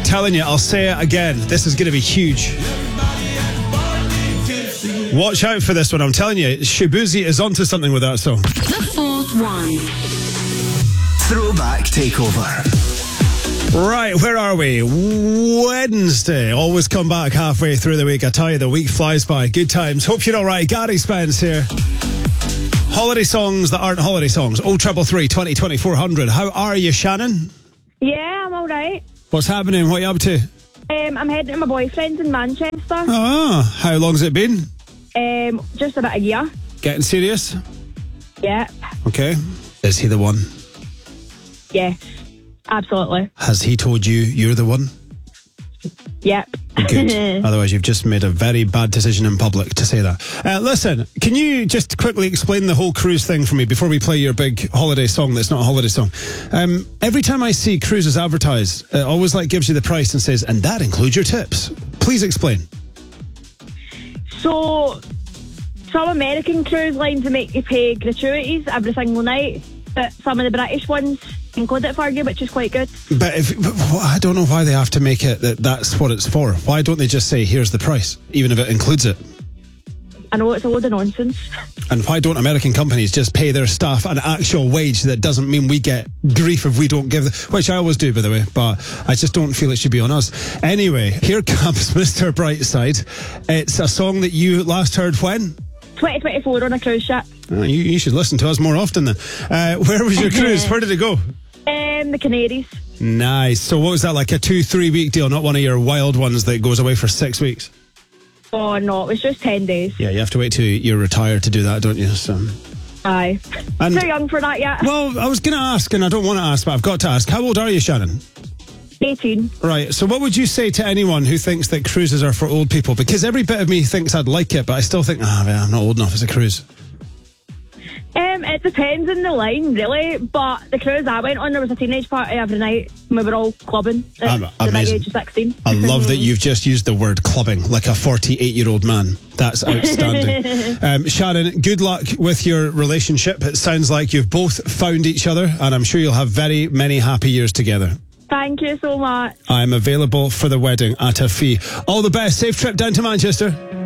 telling you, I'll say it again. This is going to be huge. Watch out for this one. I'm telling you, Shibuzi is onto something with that song. The fourth one. Throwback Takeover. Right, where are we? Wednesday. Always come back halfway through the week. I tell you, the week flies by. Good times. Hope you're all right. Gary Spence here. Holiday songs that aren't holiday songs. 0333 20 2400. How are you, Shannon? Yeah, I'm all right. What's happening? What are you up to? I'm heading to my boyfriend's in Manchester. Ah, how long's it been? Just about a year. Getting serious? Yeah. Okay. Is he the one? Yes, absolutely. Has he told you you're the one? Yep. Good. Otherwise, you've just made a very bad decision in public to say that. Listen, can you just quickly explain the whole cruise thing for me before we play your big holiday song that's not a holiday song? Every time I see cruises advertised, it always gives you the price and says, and that includes your tips. Please explain. So, some American cruise lines make you pay gratuities every single night, but some of the British ones include it for you, which is quite good. But I don't know why they have to make it that's what it's for. Why don't they just say, here's the price, even if it includes it? I know, it's a load of nonsense. And why don't American companies just pay their staff an actual wage that doesn't mean we get grief if we don't give which I always do, by the way, but I just don't feel it should be on us. Anyway, here comes Mr. Brightside. It's a song that you last heard when? 2024 on a cruise ship. Oh, you should listen to us more often then. Where was your cruise? Where did it go? The Canaries. Nice. So what was that, like a 2-3 week deal, not one of your wild ones that goes away for 6 weeks? Oh, no, it was just 10 days. Yeah, you have to wait till you're retired to do that, don't you? So. Aye. Too young for that yet. Well, I was going to ask, and I don't want to ask, but I've got to ask. How old are you, Shannon? 18. Right, so what would you say to anyone who thinks that cruises are for old people? Because every bit of me thinks I'd like it, but I still think, I'm not old enough as a cruise. It depends on the line, really. But the cruise I went on, there was a teenage party every night. And we were all clubbing at the big age of 16. I love that you've just used the word clubbing like a 48-year-old man. That's outstanding. Sharon, good luck with your relationship. It sounds like you've both found each other, and I'm sure you'll have very many happy years together. Thank you so much. I'm available for the wedding at a fee. All the best. Safe trip down to Manchester.